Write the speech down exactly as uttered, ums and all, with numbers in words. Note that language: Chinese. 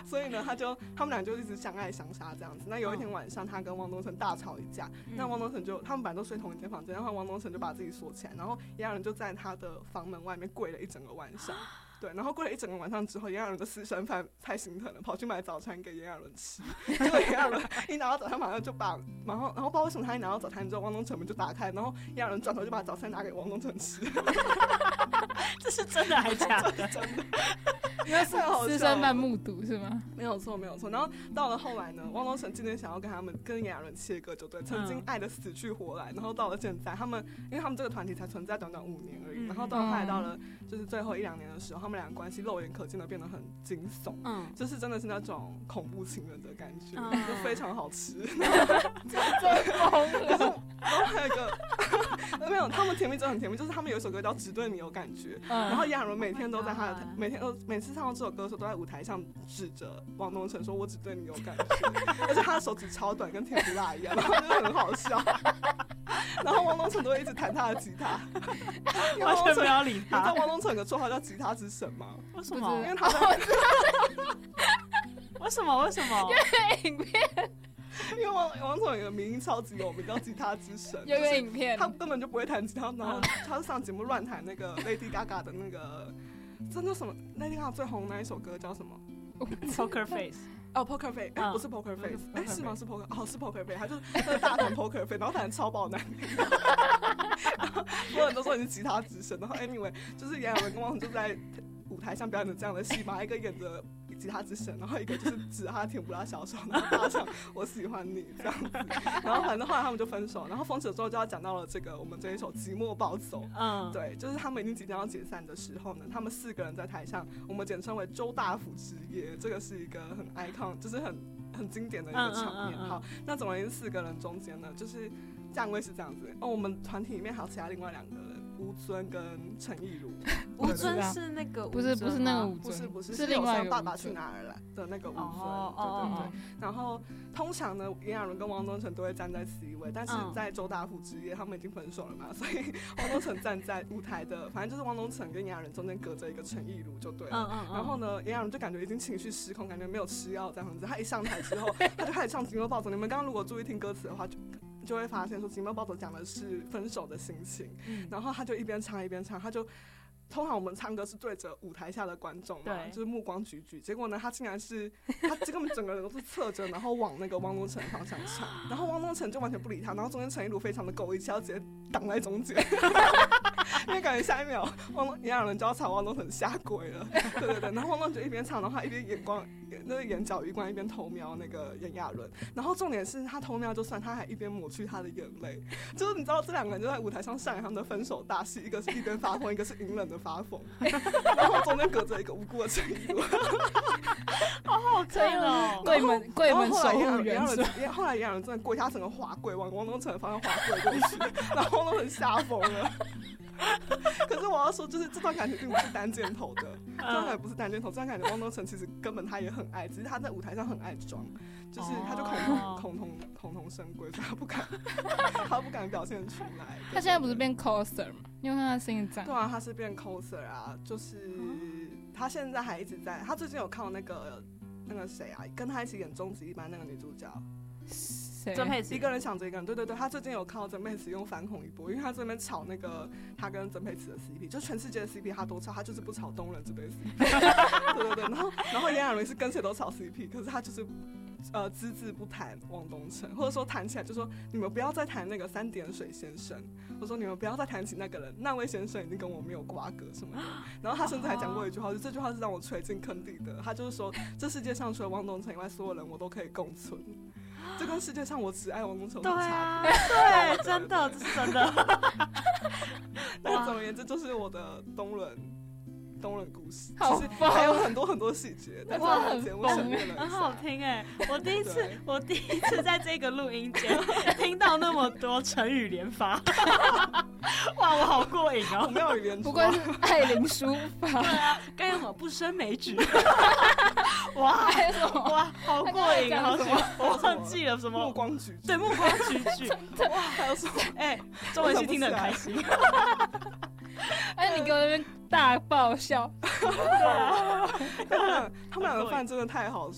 所以呢，他就他们俩就一直相爱相杀这样子。那有一天晚上，他跟汪东城大吵一架，嗯、那汪东城就他们本来都睡同一间房间，然后汪东城就把自己锁起来，然后炎亚纶就在他的房门外面跪了一整个晚上。对，然后过了一整个晚上之后，炎亚纶的私生饭太心疼了，跑去买早餐给炎亚纶吃。结果炎亚纶一拿到早餐，马上就把，然后然后不知道为什么他一拿到早餐之后，汪东城门就打开，然后炎亚纶转头就把早餐拿给汪东城吃。 这是真的还是假的？ 真的。 因为是私生饭目睹是吗？ 没有错，没有错。然后到了后来呢，汪东城今天想要跟他们跟炎亚纶切割，就对，曾经爱的死去活来，然后到了现在，他们因为他们这个团体才存在短短五年而已，嗯、然后到后来到了就是最后一两年的时候，他们两个关系肉眼可见的变得很惊悚，嗯，就是真的是那种恐怖情人的感觉，嗯、就非常好吃， 真疯了。 然后还有一个没有，他们甜蜜真的很甜蜜，就是他们有一首歌叫《只对你有感觉》，嗯、然后炎亚纶每天都在他的每天都每次唱到这首歌的时候，都在舞台上指着汪东城说：“我只对你有感觉。”而且他的手指超短，跟甜不辣一样，然后就是很好笑。然后汪东城都会一直弹他的吉他， 完全不要理他。 你知道汪东城有个绰号叫“吉他之神”吗？ 为什么？ 因为他在为什么？为什么？ 因为影片。 因为汪汪东城有个名超级有名叫吉他之神， 有个影片， 他根本就不会弹吉他，然后他上节目乱弹那个 Lady Gaga 的那个，真的什么 Lady Gaga 最红那一首歌叫什么 ？Poker Face。 哦 ，Poker Face， 哎、欸，不是 Poker Face， 哎、欸，是吗？是 Poker， 哦，是 Poker Face， 他就是他是大弹 Poker Face， 然后弹超爆难听，然后所有人都说你是吉他之神，然后 anyway， 就是炎亚纶跟汪东城就在舞台上表演的这样的戏嘛，一个演着吉他之神，然后一个就是指他甜不辣小手，然后大唱我喜欢你这样子，然后反正后来他们就分手，然后分手之后就要讲到了这个我们这一首寂寞暴走，嗯，对，就是他们已经即将要解散的时候呢，他们四个人在台上，我们简称为周大福之夜，这个是一个很 icon， 就是很很经典的一个场面。嗯嗯嗯嗯好，那总而言之四个人中间呢，就是站位是这样子，哦，我们团体里面还有其他另外两个人。吴尊跟陈亦儒， 吴尊是那个不是不是那个吴尊， 不是不是是另外一个爸爸去哪儿来的那个吴尊， 哦对对对。然后通常呢，炎亚纶跟汪东城都会站在 C 位，但是在周大福之夜，他们已经分手了嘛，所以汪东城站在舞台的，反正就是汪东城跟炎亚纶中间隔着一个陈亦儒就对了。嗯嗯嗯然后呢，炎亚纶就感觉已经情绪失控，感觉没有吃药这样子。他一上台之后，他就开始唱《寂寞暴走》。你们刚刚如果注意听歌词的话，就。就会发现说，《寂寞暴走》讲的是分手的心情，嗯、然后他就一边唱一边唱，他就通常我们唱歌是对着舞台下的观众嘛，就是目光举举，结果呢，他竟然是他根本整个人都是侧着，然后往那个汪东城方向唱，然后汪东城就完全不理他，然后中间陈亦儒非常的够义气，要直接挡在中间，因为感觉下一秒汪东炎亚纶就要朝汪东城下跪了，对对对，然后汪东城就一边唱，然后他一边眼光那个眼角余光一边偷瞄那个炎亚纶，然后重点是他偷瞄就算，他还一边抹去他的眼泪，就是你知道这两个人就在舞台上上演他们的分手大戏，一个是一边发疯，一个是隐忍的发疯，然后中间隔着一个无辜的陈亦儒， 好好看哦， 柜门柜门守护人， 后来炎亚纶真的跪，他整个滑跪往汪东城的方向滑跪过去，然后汪东城吓疯了。可是我要说，就是这段感情并不是单箭头的，这段感情不是单箭头，这段感情汪东城其实根本他也很爱，只是他在舞台上很爱装，就是他就恐同恐同恐同生贵，所以他不敢，他不敢表现出来。 他现在不是变 coser 吗？因为他新一站。 对啊，他是变 coser 啊，就是他现在还一直在，他最近有靠那个那个谁啊，跟他一起演终极一班那个女主角。 曾沛慈一个人想着一个人，对对对，他最近有靠曾沛慈用反恐一波，因为他这边炒那个他跟曾沛慈的 C P， 就全世界的 C P 他都炒，他就是不炒东人这对 C P， 对对对，然后然后炎亚纶是跟谁都炒 C P， 可是他就是呃只字不谈汪东城，或者说谈起来就说你们不要再谈那个三点水先生，或者说你们不要再谈起那个人，那位先生已经跟我没有瓜葛什么的，然后他甚至还讲过一句话，就这句话是让我垂进坑底的，他就是说这世界上除了汪东城以外，所有人我都可以共存。这跟世界上我只爱汪东城有差别。 对啊，对，真的，这是真的。 但总而言之，就是我的东人东人故事， 其实还有很多很多细节，但是我的节目省略了一下。 很好听哎！我第一次，我第一次在这个录音间听到那么多成语连发，哇，我好过瘾哦！ 妙语连珠， 不愧是爱玲书法。 对啊，刚有什么不胜枚举？哇，哇，好过瘾，好喜欢！我忘记了什么目光举举， 对，目光举举。 哇，还有什么？ 哎，中文系听得很开心。 哎，你给我那边大爆笑， 对啊，他们两个饭真的太好吃。